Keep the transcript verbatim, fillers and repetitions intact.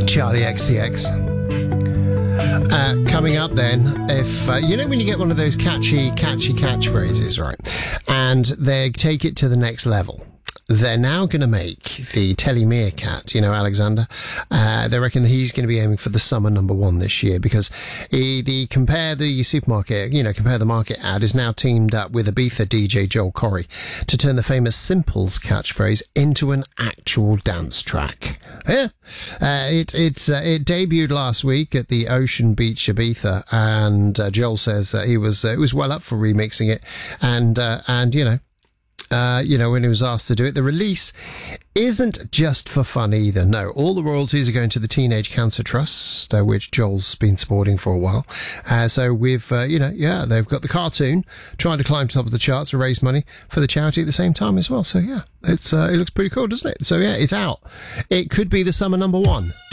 Charlie X C X. Uh, coming up then, if uh, you know when you get one of those catchy, catchy catchphrases, right, and they take it to the next level. They're now going to make the Telly Meerkat, you know, Alexander. Uh, they reckon that he's going to be aiming for the summer number one this year because he, the compare the supermarket, you know, compare the market ad is now teamed up with Ibiza D J Joel Corry to turn the famous Simples catchphrase into an actual dance track. Yeah, uh, it it's uh, it debuted last week at the Ocean Beach Ibiza, and uh, Joel says uh, he was uh, it was well up for remixing it, and uh, and you know. Uh, you know, when he was asked to do it, the release isn't just for fun either. No, all the royalties are going to the Teenage Cancer Trust, uh, which Joel's been supporting for a while. Uh, so we've, uh, you know, yeah, they've got the cartoon trying to climb to the top of the charts to raise money for the charity at the same time as well. So yeah, it's uh, it looks pretty cool, doesn't it? So yeah, it's out. It could be the summer number one.